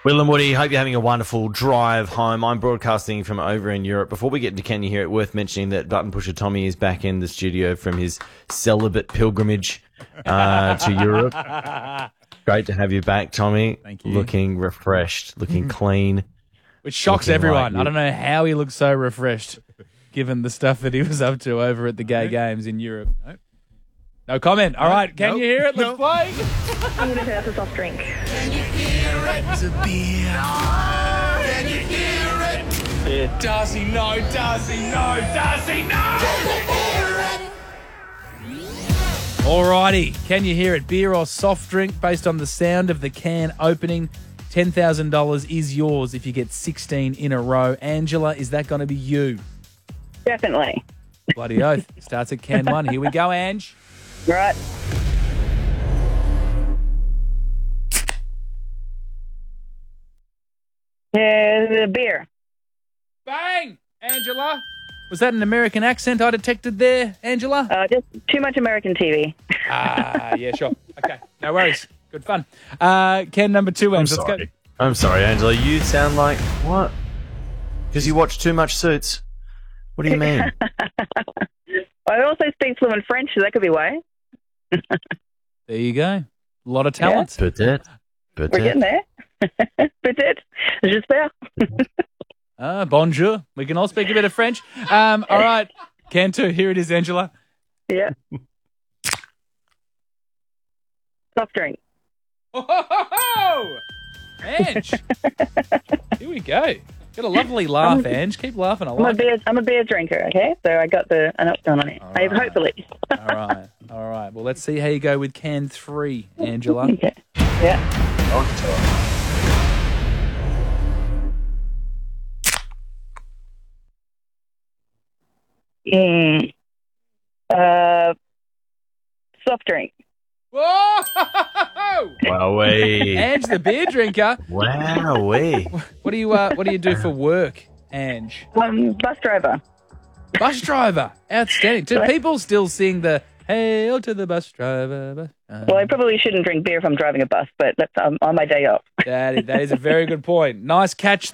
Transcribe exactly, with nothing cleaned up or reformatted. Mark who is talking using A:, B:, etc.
A: Will and Woody, hope you're having a wonderful drive home. I'm broadcasting from over in Europe. Before we get into Can You Hear It, worth mentioning that Button Pusher Tommy is back in the studio from his celibate pilgrimage uh, to Europe. Great to have you back, Tommy.
B: Thank you.
A: Looking refreshed, looking clean.
B: Which shocks
A: Looking
B: everyone.
A: like
B: I don't know how he looks so refreshed, given the stuff that he was up to over at the gay games in Europe.
C: No.
B: No comment. All right, can
C: Nope.
B: you hear it? Let's
C: Nope.
B: play.
D: I'm going to say that's a soft drink.
B: Does he know? Does he know? Does he know? Alrighty, can you hear it? Beer or soft drink based on the sound of the can opening. ten thousand dollars is yours if you get sixteen in a row. Angela, is that going to be you?
D: Definitely.
B: Bloody oath. Starts at can one. Here we go, Ange.
D: Right. Yeah, the beer.
B: Bang! Angela. Was that an American accent I detected there, Angela?
D: Uh, just too much American T V.
B: Ah, yeah, sure. Okay, no worries. Good fun. Uh, can number two,
A: I'm
B: Ange. Let's
A: sorry.
B: go.
A: I'm sorry, Angela. You sound like what? Because you watch too much Suits. What do you mean?
D: I also speak fluent French, so that could be why.
B: There you go. A lot of talent.
A: Peut-être.
D: We're getting
A: Peut-être.
D: there. Peut-être. J'espère.
B: Ah, bonjour. We can all speak a bit of French. Um, all right. Can two. Here it is, Angela.
D: Yeah. Soft drink.
B: Oh, ho, ho, ho! Ange. Here we go. Got a lovely laugh, Ange. Keep laughing. I
D: I'm a
B: like it.
D: beer. I'm a beer drinker. Okay, so I got the an upturn on it.
B: All
D: I
B: right.
D: hopefully.
B: All right. All right. Well, let's see how you go with can three, Angela.
D: Okay. Yeah. Mm. Uh, soft drink.
B: Whoa!
A: Wowee.
B: Ange, the beer drinker.
A: Wowee.
B: What do you uh, What do you do for work, Ange?
D: Um, bus driver.
B: Bus driver. Outstanding. Do people still sing the "Hail to the bus driver"? Bus driver?
D: Well, I probably shouldn't drink beer if I'm driving a bus, but that's um, on my day off.
B: That is, that is a very good point. Nice catch.